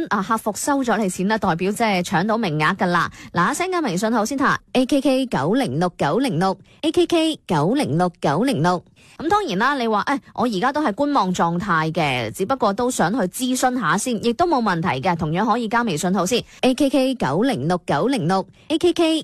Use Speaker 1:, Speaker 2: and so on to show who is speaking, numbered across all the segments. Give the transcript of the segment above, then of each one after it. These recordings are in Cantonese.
Speaker 1: 客服收咗你錢啦，代表即係搶到名額噶啦。嗱，聲嘅微信號先睇 AKK 906906 AKK 906906。咁當然啦，你話我而家都係觀望狀態嘅，只不過都想去諮詢下先，亦都冇問題嘅，同樣可以加微信號先 AKK 906906 AKK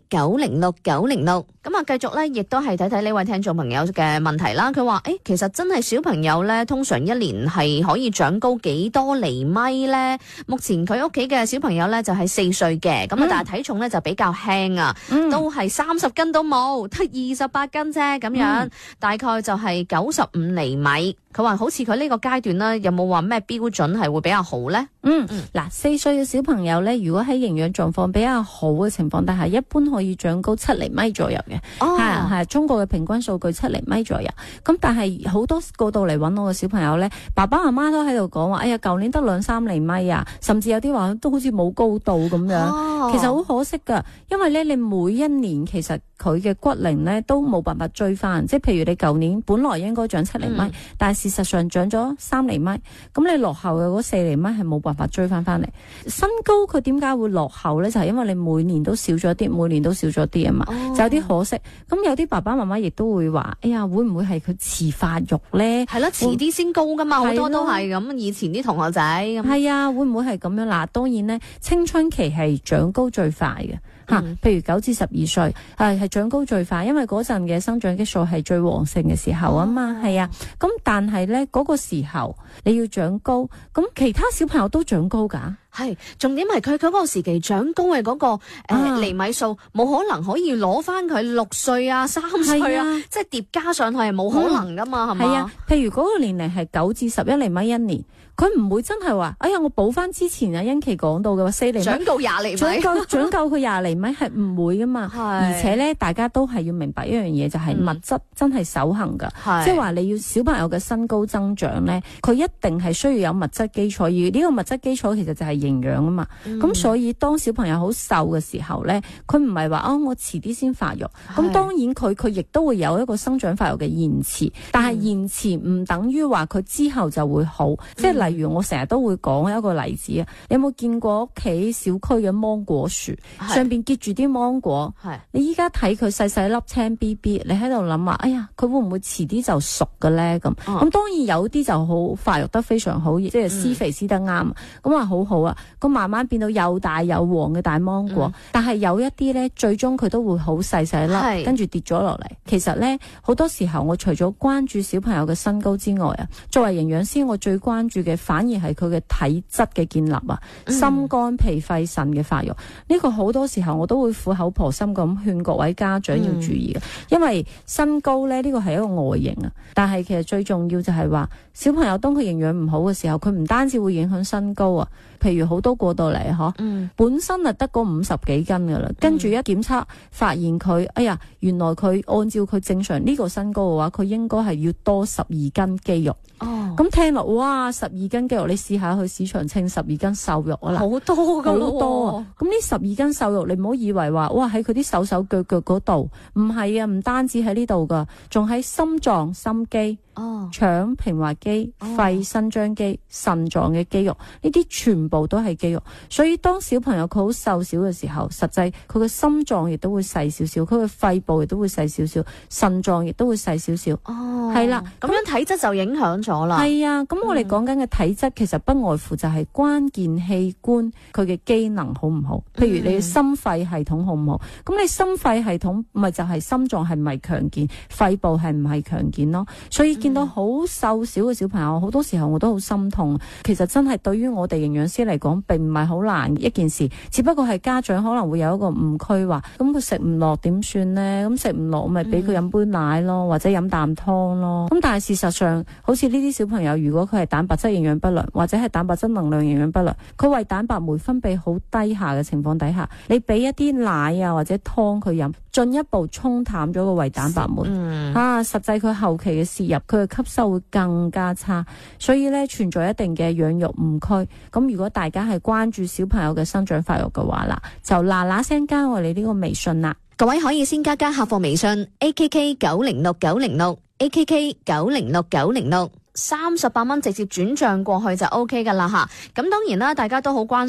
Speaker 1: 906906。咁繼續咧，亦都係睇睇呢位聽眾朋友嘅問題啦。佢話其實真係小朋友咧，通常一年係可以長高幾多厘米咧？目前佢屋企嘅小朋友咧就係4歲嘅，咁但係體重咧就比較輕啊，都係30斤都冇，得28斤啫咁樣，大概就係95厘米。佢話好似佢呢個階段咧，有冇話咩標準係會比較好咧？
Speaker 2: 嗱，4歲嘅小朋友咧，如果喺營養狀況比較好嘅情況底下，一般可以長高7厘米左右嘅。係中國嘅平均數據7厘米左右。咁但係好多過到嚟揾我嘅小朋友咧，爸爸媽媽都喺度講話，舊年得2-3厘米啊，甚至有啲話都好似冇高度咁樣。其實好可惜噶，因為咧你每一年其實佢嘅骨齡咧都冇辦法追翻，即係譬如你舊年本來應該長7厘米，但係事實上長咗3厘米，咁你落後嘅嗰4厘米係冇辦法追翻嚟。身高佢點解會落後咧？就係因為你每年都少咗啲，每年都少咗啲啊嘛，就有啲可惜。咁有啲爸爸媽媽亦都會話，會唔會係佢遲發育咧？係啦，
Speaker 1: 遲啲先高噶嘛，好多都係咁。以前啲同學仔
Speaker 2: 係啊，會唔會係咁樣？嗱，當然咧，青春期係長高最快嘅。譬如9至12歲係長高最快，因為嗰陣嘅生長激素係最旺盛嘅時候啊嘛，係啊。咁但係咧嗰個時候你要長高，咁其他小朋友都長高噶。
Speaker 1: 係，重點係佢嗰個時期長高嘅嗰個厘米數，冇可能可以攞翻佢6歲啊、3歲啊，即係疊加上去係冇可能噶嘛，係嘛？係啊，
Speaker 2: 譬如嗰個年齡係9至11厘米一年，佢唔會真係話，我補翻之前啊欣琪講到嘅話4厘米，
Speaker 1: 長夠20厘米，
Speaker 2: 長夠佢20厘米係唔會噶嘛。而且咧，大家都係要明白一樣嘢，就係物質真係守恒噶，即係話你要小朋友嘅身高增長咧，佢一定係需要有物質基礎，而呢個物質基礎其實就係營養啊嘛。咁所以當小朋友好瘦嘅時候咧，佢唔係話我遲啲先發育，咁當然佢亦都會有一個生長發育嘅延遲，但係延遲唔等於話佢之後就會好。即係例如我成日都會講一個例子啊，你有冇見過屋企小區嘅芒果樹上邊結住啲芒果？你依家睇佢細細粒青 BB， 你喺度諗啊，佢會唔會遲啲就熟嘅咧？咁當然有啲就好發育得非常好，即係施肥施得啱，咁話好好啊。咁慢慢變到又大又黃嘅大芒果，但係有一啲咧，最終佢都會好細細粒，跟住跌咗落嚟。其實咧，好多時候我除咗關注小朋友嘅身高之外啊，作為營養師，我最關注嘅反而係佢嘅體質嘅建立啊，心肝脾肺腎嘅發育。呢個好多時候我都會苦口婆心咁勸各位家長要注意嘅，因為身高咧呢個係一個外形啊，但係其實最重要就係話小朋友當佢營養唔好嘅時候，佢唔單止會影響身高啊，譬如好多過到嚟本身啊得嗰50幾斤噶啦，跟住一檢測發現佢，原來佢按照佢正常呢個身高嘅話，佢應該係要多12斤肌肉。咁聽落，哇，12斤肌肉，你試下去市場稱12斤瘦肉啊，
Speaker 1: 好多噶咯，
Speaker 2: 好多啊！咁呢12斤瘦肉，你唔好以為話，哇喺佢啲手手腳腳嗰度，唔係啊，唔單止喺呢度噶，仲喺心臟、心肌、腸、平滑肌、肺、伸張肌、腎臟嘅肌肉，呢啲全部都係肌肉。所以當小朋友佢好瘦小嘅時候，實際佢嘅心臟亦都會細少少，佢嘅肺部亦都會細少少，腎臟亦都會細少少。係啦，
Speaker 1: 咁樣體質就影響咗啦。
Speaker 2: 係啊，咁我哋講緊嘅體質其實不外乎就係關鍵器官佢嘅機能好唔好，譬如你嘅心肺系統好唔好，咁你心肺系統咪就係心臟係唔係強健，肺部係唔係強健咯。所以見到好瘦小嘅小朋友，好多時候我都好心痛。其實真係對於我哋營養師嚟講並唔係好難一件事，只不過係家長可能會有一個誤區，話咁佢食唔落點算呢？咁食唔落咪俾佢飲杯奶咯，或者飲啖湯咯。咁但係事實上好似呢啲小朋友，如果佢係蛋白質營養不良，或者係蛋白質能量營養不良，佢為蛋白酶分泌好低下嘅情況底下，你俾一啲奶啊或者湯佢飲，進一步沖淡咗個胃蛋白酶，實際佢後期嘅攝入，佢嘅吸收會更加差，所以咧存在一定嘅養育誤區。咁如果大家係關注小朋友嘅生長發育嘅話啦，就嗱聲加我哋呢個微信啦。
Speaker 1: 各位可以先加客服微信 AKK 906906 AKK 906906，38蚊直接轉賬過去就 OK 噶啦吓。咁當然啦，大家都好關